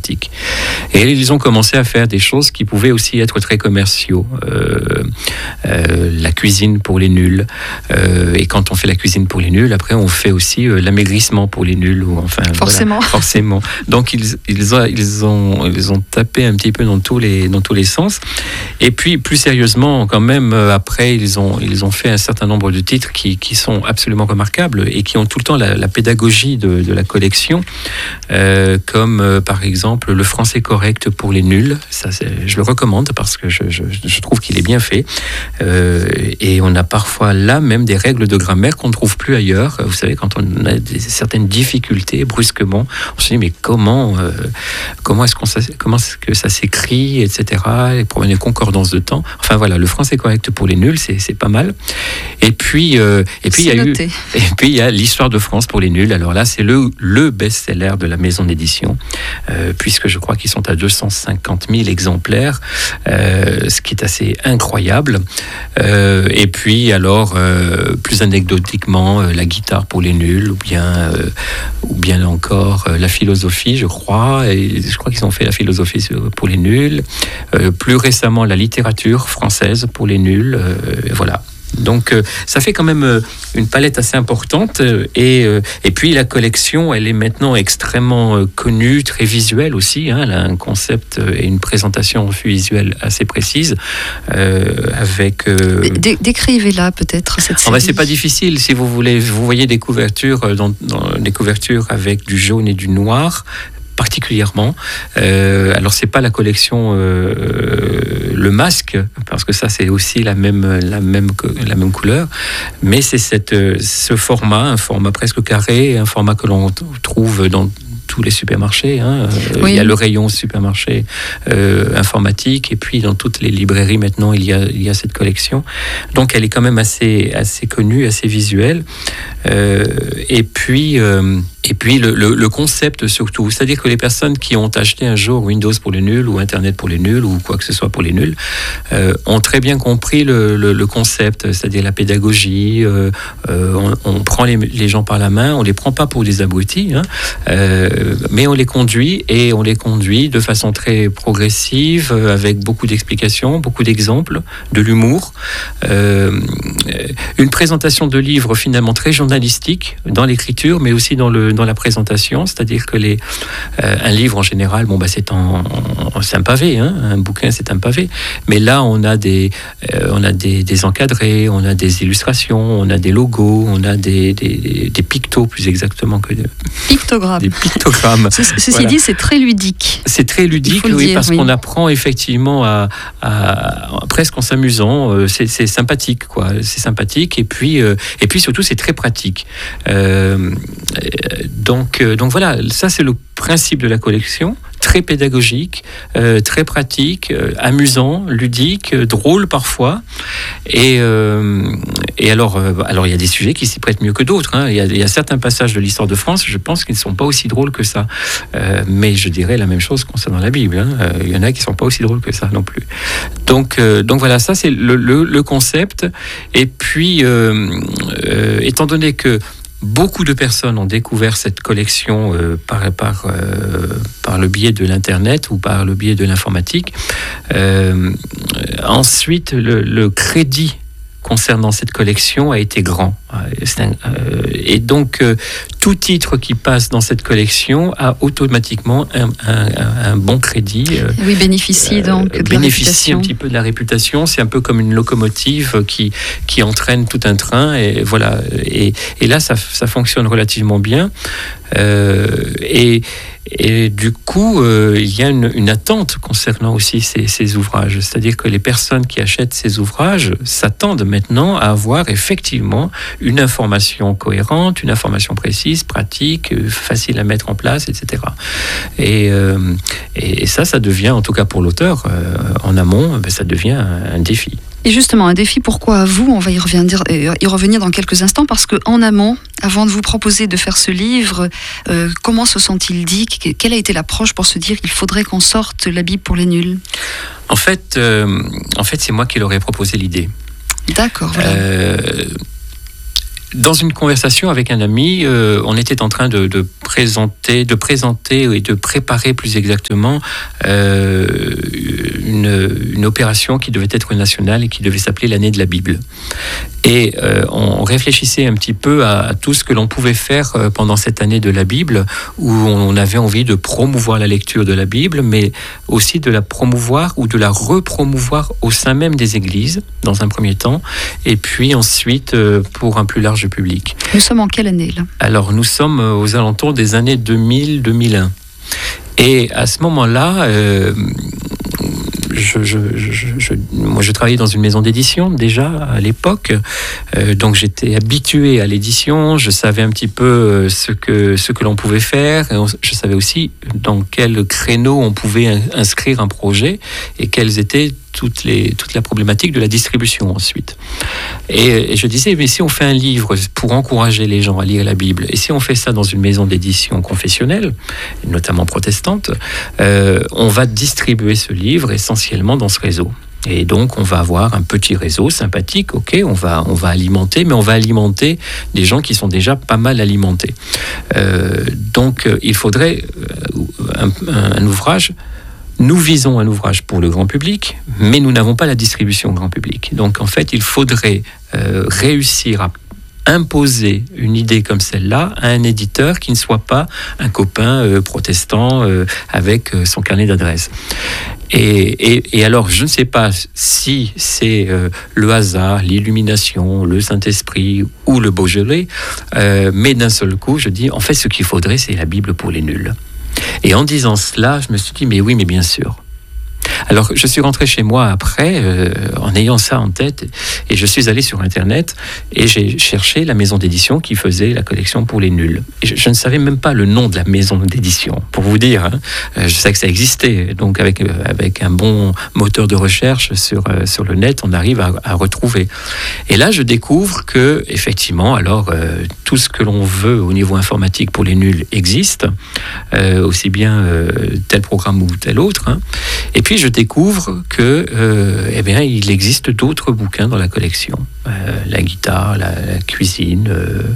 informatique. Et ils ont commencé à faire des choses qui pouvaient aussi être très commerciaux. La cuisine pour les nuls. Et quand on fait la cuisine pour les nuls, après on fait aussi l'amaigrissement pour les nuls. Ou enfin, forcément. Voilà, forcément. Donc ils ont tapé un petit peu dans tous les sens. Et puis plus sérieusement, quand même, après ils ont fait un certain nombre de titres qui sont absolument remarquables et qui ont tout le temps la pédagogie de la collection, comme par exemple le français correct pour les nuls. Ça, je le recommande parce que je trouve qu'il est bien fait. Et on a parfois là même des règles de grammaire qu'on ne trouve plus ailleurs. Vous savez, quand on a certaines difficultés, brusquement, on se dit mais comment est-ce que ça s'écrit, etc. Les problèmes de concordance de temps. Enfin voilà, le français correct pour les nuls, c'est pas mal. Et puis il y a l'histoire de France pour les nuls. Alors là, c'est le best-seller de la maison d'édition, puisque je crois qu'ils sont à 250 000 exemplaires, ce qui est assez incroyable. Et puis alors, plus anecdotiquement, la guitare pour les nuls, ou bien encore la philosophie, je crois. Et je crois qu'ils ont fait la philosophie pour les nuls. Plus récemment, la littérature française pour les nuls. Voilà. Donc ça fait quand même une palette assez importante et puis la collection, elle est maintenant extrêmement connue, très visuelle aussi, hein. Elle a un concept et une présentation visuelle assez précise avec décrivez-la peut-être cette série. C'est pas difficile. Si vous voulez, vous voyez des couvertures dans des couvertures avec du jaune et du noir particulièrement. Alors c'est pas la collection Le Masque, parce que ça c'est aussi la même couleur, mais c'est ce format, un format presque carré, un format que l'on trouve dans tous les supermarchés, hein. Oui. Il y a le rayon supermarché informatique, et puis dans toutes les librairies maintenant il y a cette collection. Donc elle est quand même assez connue, assez visuelle. Et puis le concept surtout, c'est-à-dire que les personnes qui ont acheté un jour Windows pour les nuls ou Internet pour les nuls ou quoi que ce soit pour les nuls ont très bien compris le concept, c'est-à-dire la pédagogie. On prend les gens par la main, on les prend pas pour des abrutis, hein, mais on les conduit de façon très progressive, avec beaucoup d'explications, beaucoup d'exemples, de l'humour, une présentation de livres finalement très journalistique dans l'écriture, mais aussi dans la présentation, c'est-à-dire que un livre en général, c'est un pavé, hein, un bouquin c'est un pavé, mais là on a des encadrés, on a des illustrations, on a des logos, on a des pictos plus exactement que des pictogrammes. Des pictogrammes. Ceci voilà. Dit, c'est très ludique. C'est très ludique, oui, dire, parce qu'on apprend effectivement à presque en s'amusant. C'est sympathique, quoi. C'est sympathique, et puis surtout c'est très pratique. Donc voilà, ça c'est le principe de la collection, très pédagogique, très pratique, amusant, ludique, drôle parfois. Et alors il y a des sujets qui s'y prêtent mieux que d'autres, hein. Il y a certains passages de l'histoire de France, je pense qu'ils ne sont pas aussi drôles que ça. Mais je dirais la même chose concernant la Bible, hein. Il y en a qui ne sont pas aussi drôles que ça non plus. Donc voilà, ça c'est le concept. Et puis, étant donné que beaucoup de personnes ont découvert cette collection par le biais de l'Internet ou par le biais de l'informatique. Ensuite, le crédit concernant cette collection a été grand. Et donc, tout titre qui passe dans cette collection a automatiquement un bon crédit. Oui, bénéficie donc de bénéficie un petit peu de la réputation. C'est un peu comme une locomotive qui entraîne tout un train. Et voilà. Et là, ça fonctionne relativement bien. Et du coup, il y a une attente concernant aussi ces ouvrages. C'est-à-dire que les personnes qui achètent ces ouvrages s'attendent maintenant à avoir effectivement une information cohérente, une information précise, pratique, facile à mettre en place, etc. Et ça devient, en tout cas pour l'auteur, en amont, ça devient un défi. Et justement, un défi, pourquoi vous? On va y revenir dans quelques instants, parce qu'en amont, avant de vous proposer de faire ce livre, comment se sont-ils dit? Quelle a été l'approche pour se dire qu'il faudrait qu'on sorte la Bible pour les nuls? En fait, c'est moi qui leur ai proposé l'idée. D'accord. Voilà. dans une conversation avec un ami, on était en train de présenter et de préparer plus exactement une opération qui devait être nationale et qui devait s'appeler l'année de la Bible. Et on réfléchissait un petit peu à tout ce que l'on pouvait faire pendant cette année de la Bible, où on avait envie de promouvoir la lecture de la Bible, mais aussi de la promouvoir ou de la repromouvoir au sein même des églises, dans un premier temps, et puis ensuite pour un plus large public. Nous sommes en quelle année là ? Alors nous sommes aux alentours des années 2000-2001. Et à ce moment-là, moi je travaillais dans une maison d'édition déjà à l'époque, donc j'étais habitué à l'édition, je savais un petit peu ce que l'on pouvait faire, et je savais aussi dans quel créneau on pouvait inscrire un projet et quelles étaient toute la problématique de la distribution ensuite. Et je disais, mais si on fait un livre pour encourager les gens à lire la Bible, et si on fait ça dans une maison d'édition confessionnelle, notamment protestante, on va distribuer ce livre essentiellement dans ce réseau. Et donc, on va avoir un petit réseau sympathique, ok, on va alimenter, mais on va alimenter des gens qui sont déjà pas mal alimentés. Donc, il faudrait un ouvrage. Nous visons un ouvrage pour le grand public, mais nous n'avons pas la distribution grand public. Donc, en fait, il faudrait réussir à imposer une idée comme celle-là à un éditeur qui ne soit pas un copain protestant avec son carnet d'adresses. Et alors, je ne sais pas si c'est le hasard, l'illumination, le Saint-Esprit ou le Beaujolais, mais d'un seul coup, je dis, en fait, ce qu'il faudrait, c'est la Bible pour les nuls. Et en disant cela, je me suis dit, mais oui, mais bien sûr. Alors, je suis rentré chez moi après, en ayant ça en tête, et je suis allé sur Internet, et j'ai cherché la maison d'édition qui faisait la collection pour les nuls. Et je ne savais même pas le nom de la maison d'édition, pour vous dire. Hein. Je sais que ça existait, donc avec un bon moteur de recherche sur le net, on arrive à retrouver. Et là, je découvre que, effectivement, alors, tout ce que l'on veut au niveau informatique pour les nuls existe, aussi bien tel programme ou tel autre. Hein. Et puis, je découvre que, eh bien, il existe d'autres bouquins dans la collection. La guitare, la cuisine,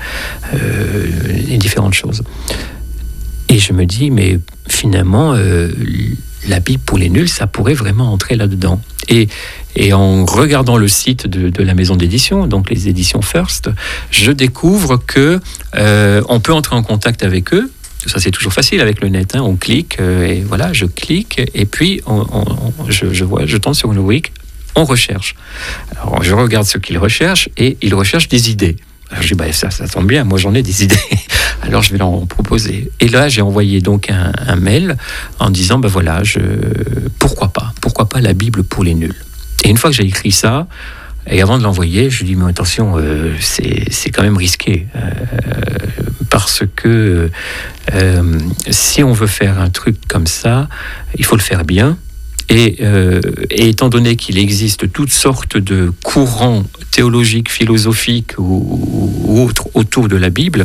et différentes choses. Et je me dis, mais finalement, la Bible pour les nuls, ça pourrait vraiment entrer là-dedans. Et en regardant le site de la maison d'édition, donc les éditions First, je découvre que on peut entrer en contact avec eux. Ça, c'est toujours facile avec le net. Hein. On clique, et voilà, je clique, et puis je tombe sur une rubrique, on recherche. Alors, je regarde ce qu'ils recherchent, et ils recherchent des idées. Alors, je dis, ça tombe bien, moi j'en ai des idées. Alors, je vais leur en proposer. Et là, j'ai envoyé donc un mail en disant, voilà, pourquoi pas la Bible pour les nuls. Et une fois que j'ai écrit ça, et avant de l'envoyer, je dis, mais attention, c'est quand même risqué. Parce que si on veut faire un truc comme ça, il faut le faire bien. Et étant donné qu'il existe toutes sortes de courants théologiques, philosophiques ou autres autour de la Bible,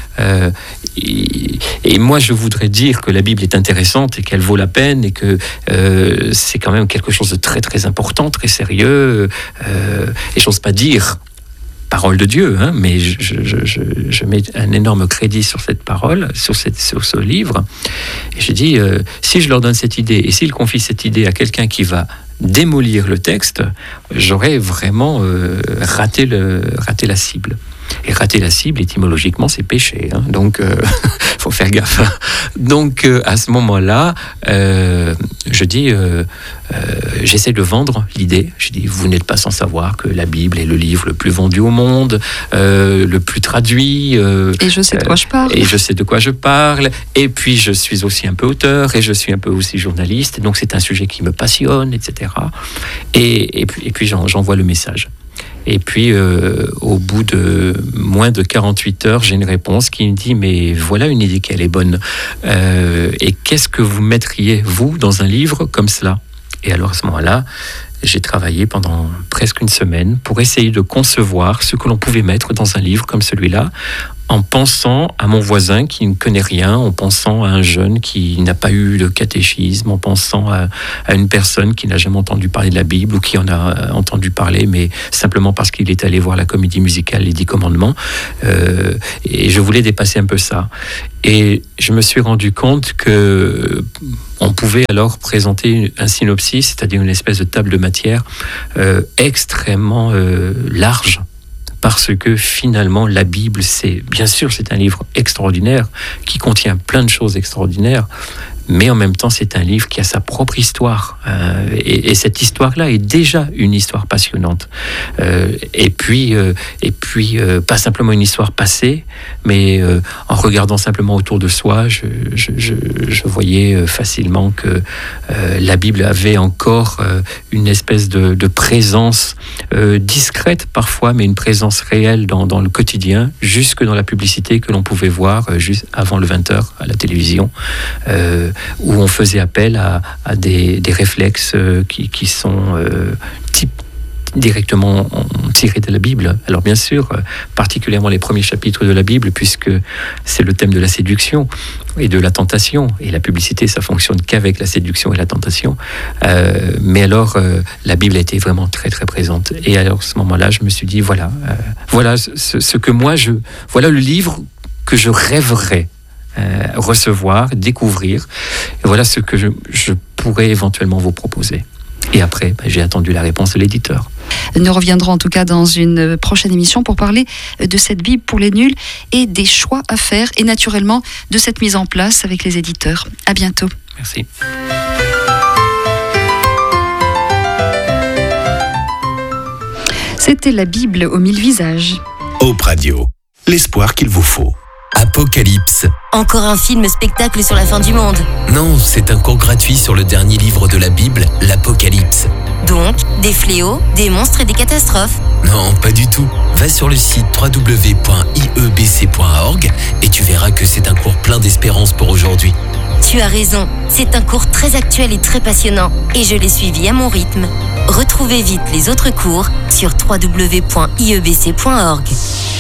et moi je voudrais dire que la Bible est intéressante et qu'elle vaut la peine et que c'est quand même quelque chose de très très important, très sérieux, et j'ose pas dire parole de Dieu, hein, mais je mets un énorme crédit sur cette parole, sur ce livre. Et je dis, si je leur donne cette idée, et s'ils confient cette idée à quelqu'un qui va démolir le texte, j'aurais vraiment raté la cible. Et rater la cible, étymologiquement, c'est péché. Hein, donc, faut faire gaffe. Donc, à ce moment-là, je dis, j'essaie de vendre l'idée. Je dis, vous n'êtes pas sans savoir que la Bible est le livre le plus vendu au monde, le plus traduit. Et je sais de quoi je parle. Et je sais de quoi je parle. Et puis, je suis aussi un peu auteur, et je suis un peu aussi journaliste. Donc, c'est un sujet qui me passionne, etc. Et puis j'envoie le message. Et puis, au bout de moins de 48 heures, j'ai une réponse qui me dit « Mais voilà une idée qu'elle est bonne. Et qu'est-ce que vous mettriez, vous, dans un livre comme cela ?» Et alors, à ce moment-là, j'ai travaillé pendant presque une semaine pour essayer de concevoir ce que l'on pouvait mettre dans un livre comme celui-là, en pensant à mon voisin qui ne connaît rien, en pensant à un jeune qui n'a pas eu de catéchisme, en pensant à une personne qui n'a jamais entendu parler de la Bible ou qui en a entendu parler, mais simplement parce qu'il est allé voir la comédie musicale Les 10 Commandements. Et je voulais dépasser un peu ça. Et je me suis rendu compte que on pouvait alors présenter un synopsis, c'est-à-dire une espèce de table de matière extrêmement large. Parce que finalement, la Bible, c'est un livre extraordinaire qui contient plein de choses extraordinaires, mais en même temps, c'est un livre qui a sa propre histoire. Et cette histoire-là est déjà une histoire passionnante. Et puis, pas simplement une histoire passée, mais en regardant simplement autour de soi, je voyais facilement que la Bible avait encore une espèce de présence discrète parfois, mais une présence réelle dans le quotidien, jusque dans la publicité que l'on pouvait voir juste avant le 20h à la télévision, où on faisait appel à des réflexes qui sont directement tirés de la Bible. Alors bien sûr, particulièrement les premiers chapitres de la Bible, puisque c'est le thème de la séduction et de la tentation. Et la publicité, ça fonctionne qu'avec la séduction et la tentation. Mais alors, la Bible a été vraiment très très présente. Et alors, à ce moment-là, je me suis dit, voilà ce que moi, voilà le livre que je rêverais recevoir, découvrir. Et voilà ce que je pourrais éventuellement vous proposer. Et après, j'ai attendu la réponse de l'éditeur. Nous reviendrons en tout cas dans une prochaine émission pour parler de cette Bible pour les nuls et des choix à faire et naturellement de cette mise en place avec les éditeurs. À bientôt. Merci. C'était la Bible aux 1000 visages. Hope Radio, l'espoir qu'il vous faut. Apocalypse. Encore un film-spectacle sur la fin du monde. Non, c'est un cours gratuit sur le dernier livre de la Bible, l'Apocalypse. Donc, des fléaux, des monstres et des catastrophes. Non, pas du tout. Va sur le site www.iebc.org et tu verras que c'est un cours plein d'espérance pour aujourd'hui. Tu as raison, c'est un cours très actuel et très passionnant. Et je l'ai suivi à mon rythme. Retrouvez vite les autres cours sur www.iebc.org.